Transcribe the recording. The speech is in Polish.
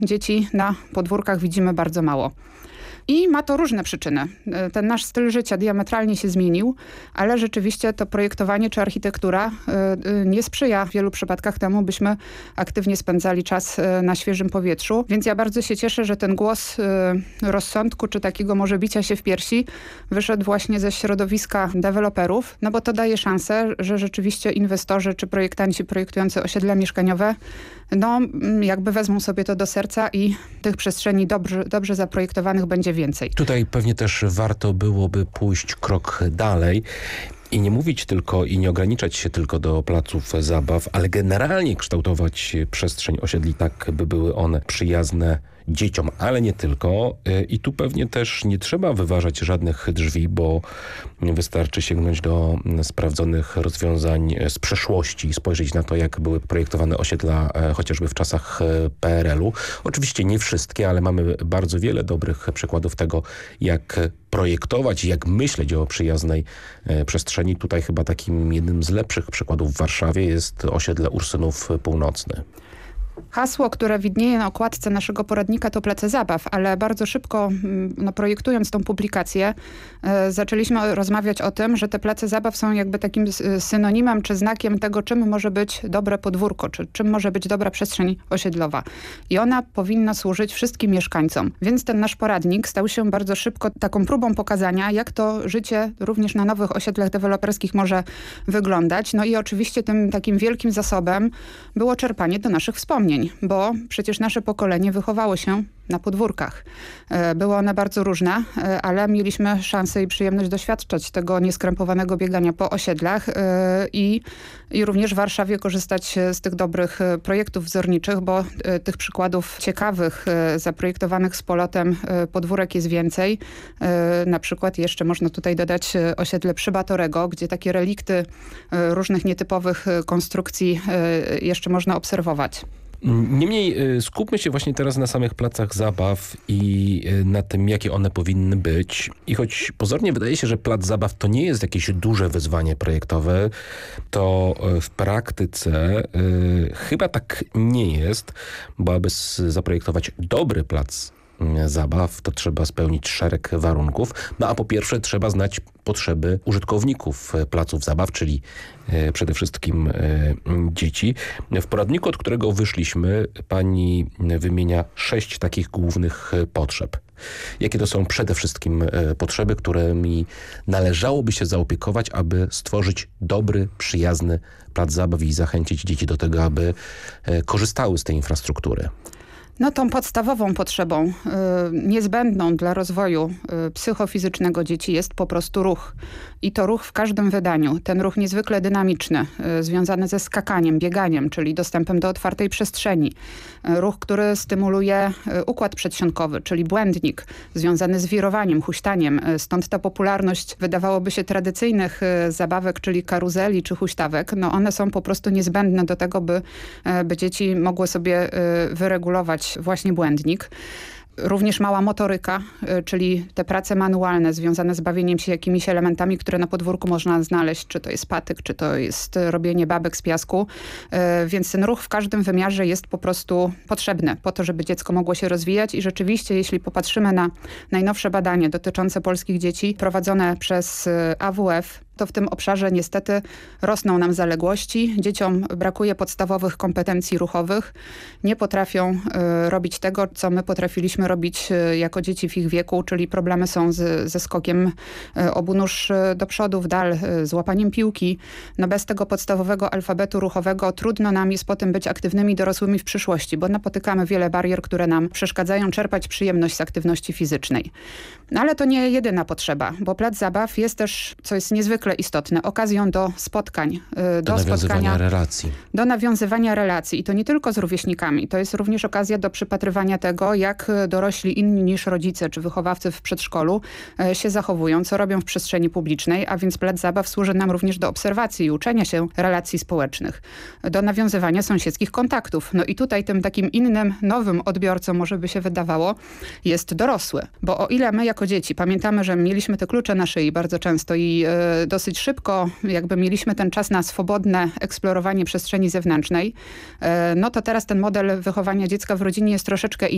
dzieci na podwórkach widzimy bardzo mało. I ma to różne przyczyny. Ten nasz styl życia diametralnie się zmienił, ale rzeczywiście to projektowanie czy architektura nie sprzyja w wielu przypadkach temu, byśmy aktywnie spędzali czas na świeżym powietrzu. Więc ja bardzo się cieszę, że ten głos rozsądku czy takiego może bicia się w piersi wyszedł właśnie ze środowiska deweloperów, no bo to daje szansę, że rzeczywiście inwestorzy czy projektanci projektujący osiedla mieszkaniowe jakby wezmą sobie to do serca i tych przestrzeni dobrze zaprojektowanych będzie więcej. Tutaj pewnie też warto byłoby pójść krok dalej i nie mówić tylko i nie ograniczać się tylko do placów zabaw, ale generalnie kształtować przestrzeń osiedli tak, by były one przyjazne dzieciom, ale nie tylko. I tu pewnie też nie trzeba wyważać żadnych drzwi, bo wystarczy sięgnąć do sprawdzonych rozwiązań z przeszłości i spojrzeć na to, jak były projektowane osiedla chociażby w czasach PRL-u. Oczywiście nie wszystkie, ale mamy bardzo wiele dobrych przykładów tego, jak projektować i jak myśleć o przyjaznej przestrzeni. Tutaj chyba takim jednym z lepszych przykładów w Warszawie jest osiedle Ursynów Północny. Hasło, które widnieje na okładce naszego poradnika to place zabaw, ale bardzo szybko projektując tą publikację zaczęliśmy rozmawiać o tym, że te place zabaw są jakby takim synonimem czy znakiem tego, czym może być dobre podwórko, czy czym może być dobra przestrzeń osiedlowa. I ona powinna służyć wszystkim mieszkańcom. Więc ten nasz poradnik stał się bardzo szybko taką próbą pokazania, jak to życie również na nowych osiedlach deweloperskich może wyglądać. No i oczywiście tym takim wielkim zasobem było czerpanie do naszych wspomnień, bo przecież nasze pokolenie wychowało się na podwórkach. Były one bardzo różne, ale mieliśmy szansę i przyjemność doświadczać tego nieskrępowanego biegania po osiedlach i również w Warszawie korzystać z tych dobrych projektów wzorniczych, bo tych przykładów ciekawych, zaprojektowanych z polotem podwórek jest więcej. Na przykład jeszcze można tutaj dodać osiedle Przybatorego, gdzie takie relikty różnych nietypowych konstrukcji jeszcze można obserwować. Niemniej skupmy się właśnie teraz na samych placach zabaw i na tym, jakie one powinny być. I choć pozornie wydaje się, że plac zabaw to nie jest jakieś duże wyzwanie projektowe, to w praktyce chyba tak nie jest, bo aby zaprojektować dobry plac zabaw, to trzeba spełnić szereg warunków. No a po pierwsze trzeba znać potrzeby użytkowników placów zabaw, czyli przede wszystkim dzieci. W poradniku, od którego wyszliśmy, pani wymienia 6 takich głównych potrzeb. Jakie to są przede wszystkim potrzeby, którymi należałoby się zaopiekować, aby stworzyć dobry, przyjazny plac zabaw i zachęcić dzieci do tego, aby korzystały z tej infrastruktury? No tą podstawową potrzebą niezbędną dla rozwoju psychofizycznego dzieci jest po prostu ruch. I to ruch w każdym wydaniu. Ten ruch niezwykle dynamiczny, związany ze skakaniem, bieganiem, czyli dostępem do otwartej przestrzeni. Ruch, który stymuluje układ przedsionkowy, czyli błędnik, związany z wirowaniem, huśtaniem. Stąd ta popularność, wydawałoby się, tradycyjnych zabawek, czyli karuzeli czy huśtawek. No one są po prostu niezbędne do tego, by dzieci mogły sobie wyregulować właśnie błędnik. Również mała motoryka, czyli te prace manualne związane z bawieniem się jakimiś elementami, które na podwórku można znaleźć, czy to jest patyk, czy to jest robienie babek z piasku. Więc ten ruch w każdym wymiarze jest po prostu potrzebny po to, żeby dziecko mogło się rozwijać i rzeczywiście, jeśli popatrzymy na najnowsze badanie dotyczące polskich dzieci prowadzone przez AWF, to w tym obszarze niestety rosną nam zaległości. Dzieciom brakuje podstawowych kompetencji ruchowych. Nie potrafią robić tego, co my potrafiliśmy robić jako dzieci w ich wieku, czyli problemy są ze skokiem obu nóż do przodu, w dal, z łapaniem piłki. No bez tego podstawowego alfabetu ruchowego trudno nam jest potem być aktywnymi dorosłymi w przyszłości, bo napotykamy wiele barier, które nam przeszkadzają czerpać przyjemność z aktywności fizycznej. No ale to nie jedyna potrzeba, bo plac zabaw jest też, co jest niezwykle istotne, okazją do spotkań. Do nawiązywania relacji. Do nawiązywania relacji. I to nie tylko z rówieśnikami. To jest również okazja do przypatrywania tego, jak dorośli inni niż rodzice czy wychowawcy w przedszkolu się zachowują, co robią w przestrzeni publicznej, a więc plac zabaw służy nam również do obserwacji i uczenia się relacji społecznych, do nawiązywania sąsiedzkich kontaktów. No i tutaj tym takim innym, nowym odbiorcą, może by się wydawało, jest dorosły. Bo o ile my jako dzieci pamiętamy, że mieliśmy te klucze na szyi bardzo często i dosyć szybko jakby mieliśmy ten czas na swobodne eksplorowanie przestrzeni zewnętrznej, no to teraz ten model wychowania dziecka w rodzinie jest troszeczkę inny.